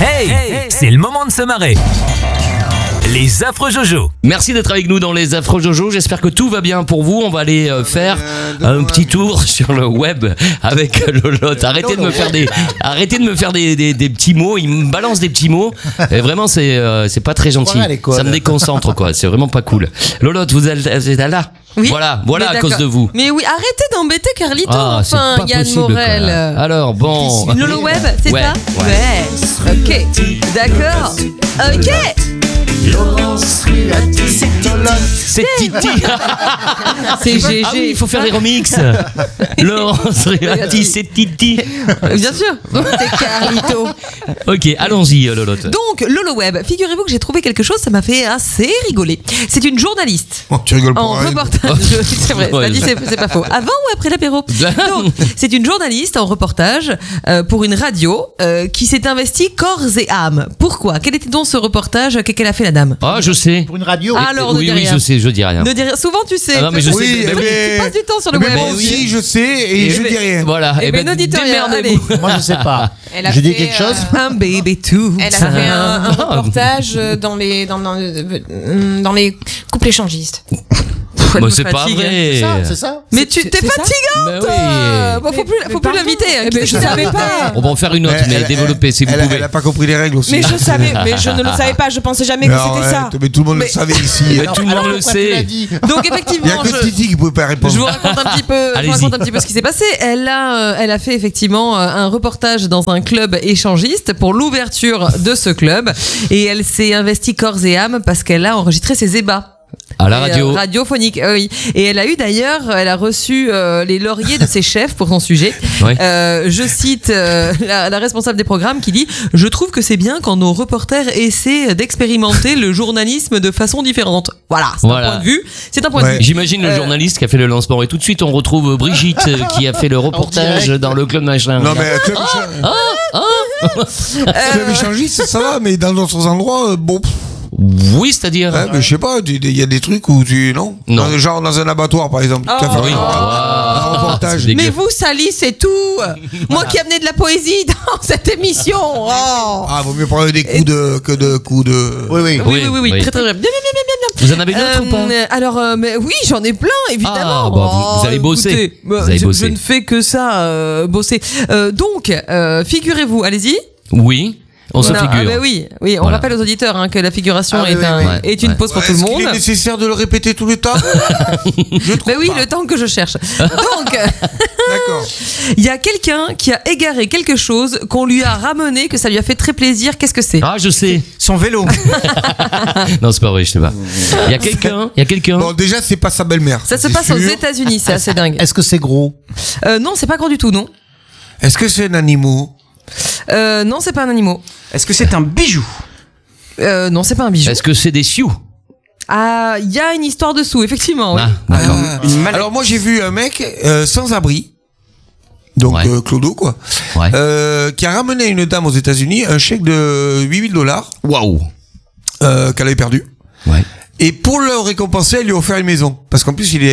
Hey, c'est le moment de se marrer. Les affreux Jojo. Merci d'être avec nous dans les affreux Jojo. J'espère que tout va bien pour vous. On va aller faire un petit tour sur le web avec Lolotte. Arrêtez de me faire des petits mots. Il me balance des petits mots. Et vraiment, c'est pas très gentil. Ça me déconcentre, quoi. C'est vraiment pas cool. Lolotte, vous êtes là. Oui, voilà à cause de vous. Mais oui, arrêtez d'embêter Carlito, enfin, Yann Morel. Alors, bon. Lolo Web, c'est Ouais, ça ouais. Ok, d'accord. Ok. Laurence Riati, C'est Titi. C'est GG. Ah oui, il faut faire des remixes. Laurence Riati, c'est Titi. Bien sûr. C'est Carlito. Ok, allons-y, Lolotte. Donc, Lolo Web, figurez-vous que j'ai trouvé quelque chose, ça m'a fait assez rigoler. C'est une journaliste. Oh, tu rigoles En pour rien. reportage, c'est vrai, Ouais. ça dit, c'est pas faux. Avant ou après l'apéro? Donc, c'est une journaliste en reportage pour une radio qui s'est investie corps et âme. Pourquoi? Quel était donc ce reportage qu'elle a fait la dame? Ah, je sais. Pour une radio. Alors, ne Oui, dis oui, rien. je sais, je dis rien. Ne dis rien. Souvent, tu sais. Ah non, mais je Oui, sais. eh mais- ben, Tu passes du temps sur le mais web. moi aussi, je sais et je dis rien. Voilà. Eh ben, ne dites rien, démerdez-vous. Moi, je sais pas. Elle a Je dis fait, quelque chose. Un baby too. Elle a fait un reportage dans les couples échangistes. Bah, c'est pas vrai. C'est ça. Mais tu t'es c'est ça fatigante. Bah oui. Bon, faut plus pardon. l'inviter. Eh ben, je savais pas. On va en faire une autre, mais développer si vous pouvez. Elle a pas compris les règles aussi. Mais je savais, mais je ne le savais pas. Je pensais jamais que c'était ça. Mais tout le monde le savait ici. Mais tout le monde le Pourquoi tu l'as sait. dit? Donc Il y a effectivement, que Titi qui pouvait pas répondre. je vous raconte un petit peu, Allez-y. ce qui s'est passé. Elle a fait effectivement un reportage dans un club échangiste pour l'ouverture de ce club et elle s'est investie corps et âme parce qu'elle a enregistré ses ébats. À la radio. Radiophonique, oui. Et elle a reçu les lauriers de ses chefs pour son sujet. Ouais. Je cite la responsable des programmes qui dit « Je trouve que c'est bien quand nos reporters essaient d'expérimenter le journalisme de façon différente. » Voilà, c'est Voilà. un point de vue. C'est un point de Ouais. vue. J'imagine le journaliste qui a fait le lancement. Et tout de suite, on retrouve Brigitte qui a fait le reportage dans le club machin. Non, mais club échangiste, ça va, mais dans d'autres endroits, bon. Oui, c'est-à-dire. Ouais, mais je sais pas, il y a des trucs où tu. Non. Non. Genre dans un abattoir, par exemple. Tu as fait Ah oui. un reportage. C'est dégueu. Mais vous salissez tout. Moi qui amenais de la poésie dans cette émission. Oh. Ah, vaut mieux parler des coups que de coups de. Oui. Oui. Très très bien. Bien. Vous en avez une autre ou pas Alors, mais oui, j'en ai plein, évidemment. Ah, bah, vous allez bosser. Écoutez, Vous allez je bosser. ne fais que ça, bosser. Donc, figurez-vous, allez-y. On se Non, figure. ah bah oui, on Voilà. rappelle aux auditeurs que la figuration Ah oui, est une pause pour tout le Est-ce monde. qu'il est nécessaire de le répéter tout le temps? Je trouve Mais oui, pas. le temps que je cherche. Donc, D'accord. il y a quelqu'un qui a égaré quelque chose qu'on lui a ramené, que ça lui a fait très plaisir. Qu'est-ce que c'est? Ah, je sais. Son vélo. Non, c'est pas vrai, je sais pas. Il y a quelqu'un. Bon, déjà, c'est pas sa belle-mère. Ça se c'est passe aux sûr. États-Unis, c'est assez dingue. Est-ce que c'est gros? Non, c'est pas gros du tout, non. Est-ce que c'est un animal? Non, c'est pas un animal. Est-ce que c'est un bijou? Non, c'est pas un bijou. Est-ce que c'est des sioux? Ah, il y a une histoire dessous, effectivement. Oui. Ah, d'accord. Une mallette. Alors, moi, j'ai vu un mec sans abri. Donc, Ouais. Clodo, quoi. Ouais. Qui a ramené à une dame aux États-Unis un chèque de $8,000 Waouh. qu'elle avait perdu. Ouais. Et pour le récompenser, elle lui a offert une maison. Parce qu'en plus,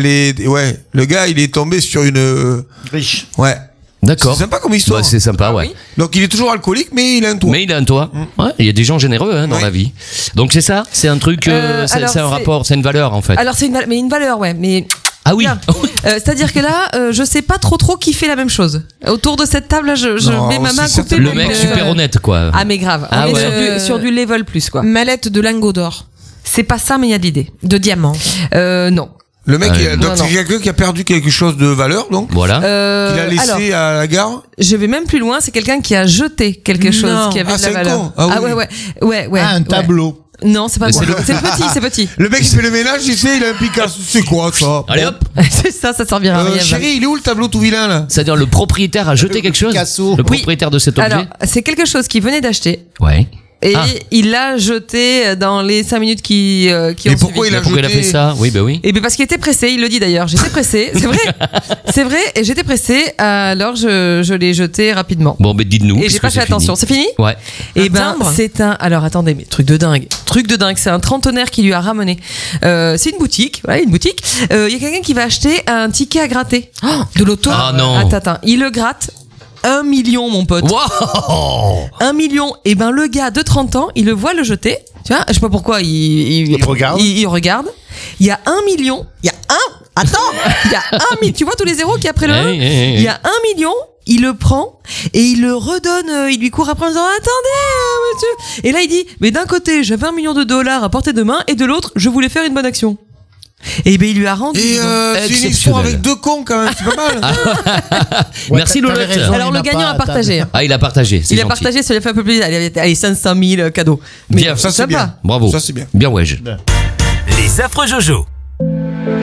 le gars, il est tombé sur une, Riche. ouais. D'accord. C'est sympa comme histoire. Bah, c'est sympa, ouais. oui. Donc, il est toujours alcoolique, mais il a un toit. Mais il a un toit. Ouais, il y a des gens généreux dans Ouais. la vie. Donc c'est ça, c'est un truc, c'est alors, un c'est- rapport, c'est une valeur en fait. Alors, c'est une valeur, ouais. Mais Ah oui. bien. C'est-à-dire que là, je sais pas trop qui fait la même chose. Autour de cette table, là, je Non, mets ma main c'est coupée. Le mec super honnête quoi. Ah, mais grave. Ah On est ouais. sur du level plus, quoi. Mallette de lingots d'or, C'est pas ça, mais il y a de l'idée. de diamants. Non. Le mec, donc non, c'est non. quelqu'un qui a perdu quelque chose de valeur, donc. Voilà. Qu'il a laissé alors, à la gare. je vais même plus loin. C'est quelqu'un qui a jeté quelque chose Non. qui avait Ah, de la c'est valeur. con. Ah oui. Ouais. Ah, un ouais. tableau. Non, c'est pas Mais bon. c'est C'est petit. Le mec, il fait le ménage, tu sais, il a un Picasso. C'est quoi, ça? Allez hop. C'est ça servira à rien. Chérie, il est où le tableau tout vilain, là? C'est-à-dire le propriétaire a jeté quelque chose. Picasso. Le propriétaire de cet objet. Alors, c'est quelque chose qu'il venait d'acheter. Ouais. Et Ah. il l'a jeté dans les 5 minutes qui ont Mais pourquoi suivi. il a Pourquoi il a jeté- fait ça? Oui, bah oui. Et bien parce qu'il était pressé, il le dit d'ailleurs. J'étais pressé, c'est vrai, et j'étais pressé, alors je l'ai jeté rapidement. Bon, mais dites-nous. Et j'ai puisque pas fait c'est attention. fini. C'est fini? Ouais. Et ben timbre c'est un. Alors attendez, mais truc de dingue, c'est un trentenaire qui lui a ramené. C'est une boutique, voilà, une boutique. Il y a quelqu'un qui va acheter un ticket à gratter. De l'auto. Ah non. Attends, il le gratte. 1 million, mon pote. Wow. 1 million. Et ben, le gars de 30 ans, il le voit le jeter. Tu vois, je sais pas pourquoi, il regarde. Il regarde. Il y a 1 million. Il y a un. Attends! Il y a 1 million. Tu vois tous les zéros qu'il y a après le 1? Il y a 1 million. Il le prend et il le redonne, il lui court après en disant attendez monsieur. Et là il dit mais d'un côté j'avais $1 million à portée de main et de l'autre je voulais faire une bonne action. Et ben il lui a rendu. Et c'est une histoire avec 2 cons quand même, c'est pas mal. Merci t'avais Lolotte. raison. Alors il le n'a gagnant pas- a partagé. Ah, il a partagé. C'est Il a gentil. partagé, ça lui a fait un peu plaisir. Il avait allez, 500 000 cadeaux. Mais Bien, ça c'est sympa. bien. Bravo. Ça c'est bien. Bien, ouais. Les affreux Jojo.